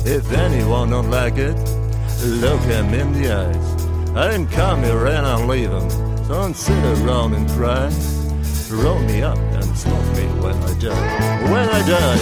If anyone don't like it, look him in the eyes. I didn't come here and I'll leave him. So don't sit around and cry. Roll me up and smoke me when I die. When I die.